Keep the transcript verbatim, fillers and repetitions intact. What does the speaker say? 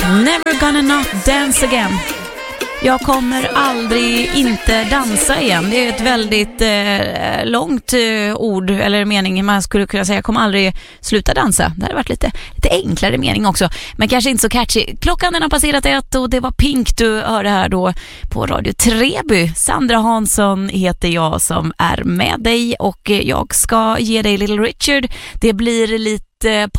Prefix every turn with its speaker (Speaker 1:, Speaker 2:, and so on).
Speaker 1: Never gonna not dance again. Jag kommer aldrig inte dansa igen. Det är ett väldigt eh, långt eh, ord eller mening. Man skulle kunna säga jag kommer aldrig sluta dansa. Det hade varit lite, lite enklare mening också. Men kanske inte så catchy. Klockan den har passerat ett och det var Pink du hörde här då på Radio Treby. Sandra Hansson heter jag som är med dig och jag ska ge dig Little Richard. Det blir lite